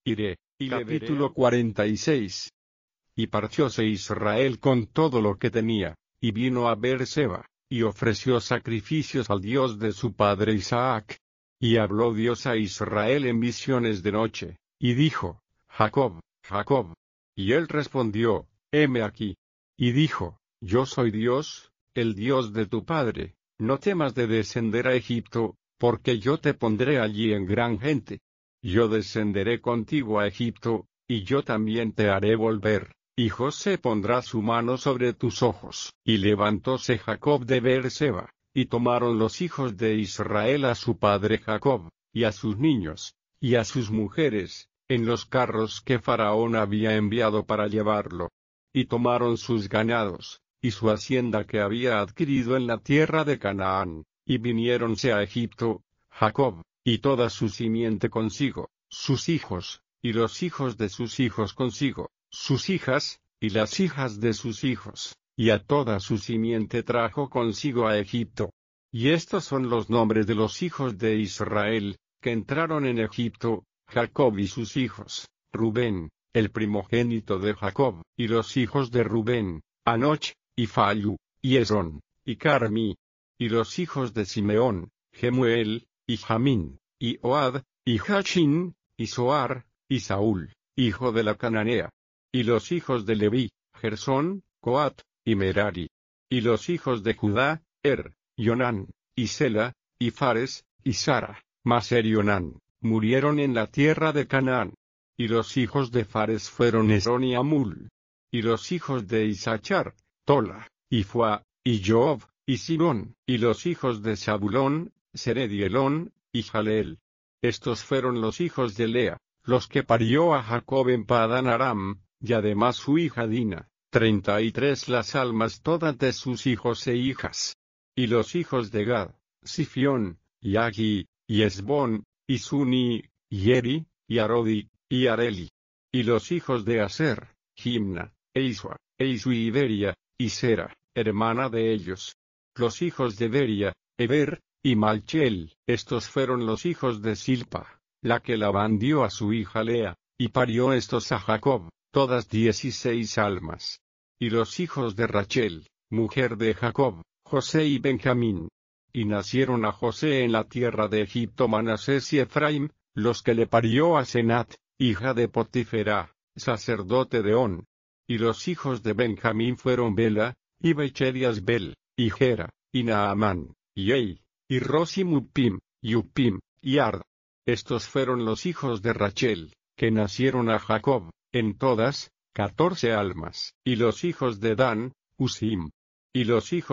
Iré. Capítulo 46. Y partióse Israel con todo lo que tenía, y vino a Beer-seba, y ofreció sacrificios al Dios de su padre Isaac. Y habló Dios a Israel en visiones de noche, y dijo: Jacob, Jacob. Y él respondió: heme aquí. Y dijo: yo soy Dios, el Dios de tu padre, no temas de descender a Egipto, porque yo te pondré allí en gran gente. Yo descenderé contigo a Egipto, y yo también te haré volver, y José pondrá su mano sobre tus ojos. Y levantóse Jacob de Beer-seba, y tomaron los hijos de Israel a su padre Jacob, y a sus niños, y a sus mujeres, en los carros que Faraón había enviado para llevarlo. Y tomaron sus ganados, y su hacienda que había adquirido en la tierra de Canaán, y viniéronse a Egipto, Jacob, y toda su simiente consigo, sus hijos, y los hijos de sus hijos consigo, sus hijas, y las hijas de sus hijos, y a toda su simiente trajo consigo a Egipto. Y estos son los nombres de los hijos de Israel, que entraron en Egipto: Jacob y sus hijos, Rubén, el primogénito de Jacob, y los hijos de Rubén, Anoch, y Fallu, y Hezrón, y Carmi. Y los hijos de Simeón, Jemuel, y Jamín, y Ohad, y Jachin, y Zoar, y Saúl, hijo de la cananea. Y los hijos de Leví, Gersón, Coat, y Merari. Y los hijos de Judá, Jonán, y Sela, y Fares, y Sara, mas Onán, murieron en la tierra de Canaán. Y los hijos de Fares fueron Hezrón y Amul. Y los hijos de Isachar, Tola, y Fua, y Job, y Simón. Y los hijos de Zabulón, Sered y Elón, y Jaleel. Estos fueron los hijos de Lea, los que parió a Jacob en Padán Aram, y además su hija Dina, 33 las almas todas de sus hijos e hijas. Y los hijos de Gad, Sifión, y Agi, y Esbón, y Suni, y Eri, y Arodi, y Areli. Y los hijos de Aser, Jimna, Eisua, Eisu y Beria, y Sera, hermana de ellos. Los hijos de Beria, Eber, y Malchel. Estos fueron los hijos de Silpa, la que Labán dio a su hija Lea, y parió estos a Jacob, todas 16 almas. Y los hijos de Rachel, mujer de Jacob, José y Benjamín. Y nacieron a José en la tierra de Egipto Manasés y Efraim, los que le parió a Senat, hija de Potifera, sacerdote de On. Y los hijos de Benjamín fueron Bela, y Becher y Asbel, y Gera, y Naamán, y Ei, y Ros y Mupim, y Upim, y Ard. Estos fueron los hijos de Rachel, que nacieron a Jacob, en todas, 14 almas. Y los hijos de Dan, Usim. Y los hijos